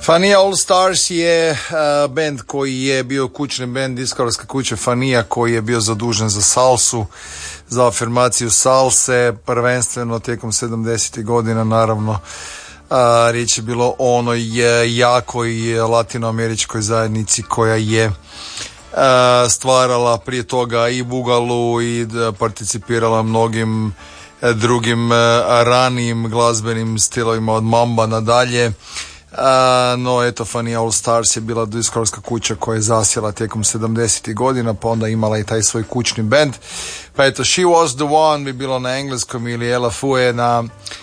Fania All Stars je band koji je bio kućni band diskografske kuće Fania, koji je bio zadužen za salsu, za afirmaciju salse, prvenstveno tijekom 70. godina, naravno. Riječ je bilo o onoj jakoj latinoameričkoj zajednici koja je stvarala prije toga i bugalu i participirala mnogim drugim ranijim glazbenim stilovima od mamba nadalje. No eto, Fania All Stars je bila diskografska kuća koja je zasjela tijekom 70. godina, pa onda imala i taj svoj kućni band. Pa eto, She Was The One bi bilo na engleskom ili Ella Fue na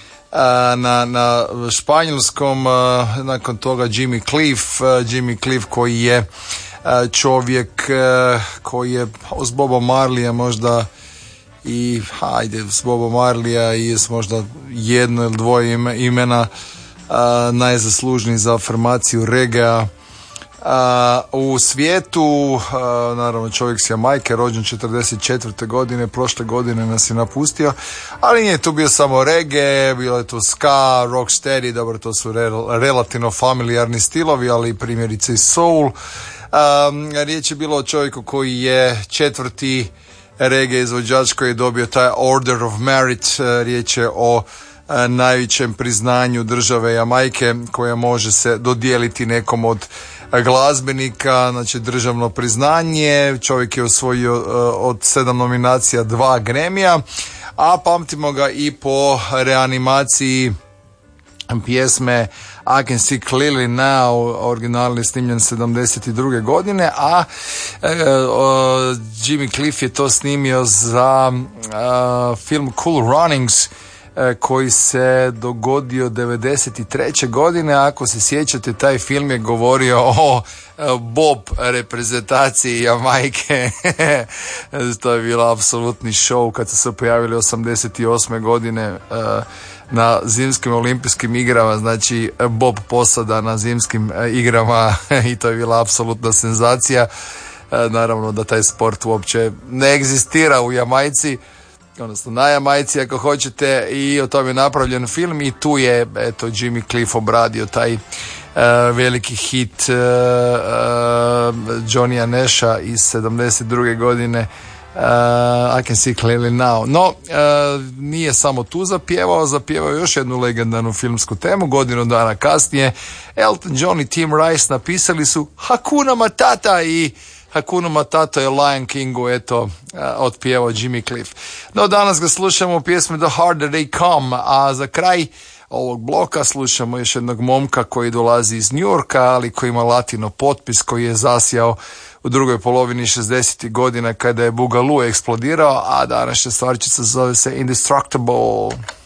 španjolskom. Nakon toga Jimmy Cliff koji je čovjek koji je s Bobom Marleya možda i s Bobom Marleya i s možda jedno ili dvoje imena najzaslužniji za afirmaciju regea u svijetu. Naravno, čovjek s Jamajke, rođen 44. godine, prošle godine nas je napustio, ali nije tu bio samo reggae, bilo je tu ska, rocksteady, dobro, to su relativno familijarni stilovi, ali primjerice i soul. Riječ je bilo o čovjeku koji je četvrti reggae izvođač koji je dobio taj Order of Merit. Riječ je o najvećem priznanju države Jamajke koja može se dodijeliti nekom od glazbenika, znači državno priznanje. Čovjek je osvojio od 7 nominacija 2 Grammy-a, a pamtimo ga i po reanimaciji pjesme I Can See Clearly Now, originalno je snimljen 72. godine, a Jimmy Cliff je to snimio za film Cool Runnings koji se dogodio 93. godine. Ako se sjećate, taj film je govorio o Bob reprezentaciji Jamajke. To je bilo apsolutni show kad su se pojavili 88. godine na zimskim olimpijskim igrama, znači Bob posada na zimskim igrama i to je bila apsolutna senzacija. Naravno da taj sport uopće ne egzistira u Jamajci, odnosno na Jamajci ako hoćete, i o tome je napravljen film i tu je eto Jimmy Cliff obradio taj veliki hit Johnnya Nasha iz 72. godine I Can See Clearly Now. No, nije samo tu zapjevao još jednu legendarnu filmsku temu. Godinu dana kasnije Elton John i Tim Rice napisali su Hakuna Matata i Hakuna Matata je Lion Kingu eto otpjevao Jimmy Cliff. No, danas ga slušamo u pjesmi The Harder They Come, a za kraj ovog bloka slušamo još jednog momka koji dolazi iz New Yorka, ali koji ima latino potpis, koji je zasjao u drugoj polovini 60. godina kada je Boogaloo eksplodirao, a današnja stvarčica zove se Indestructible.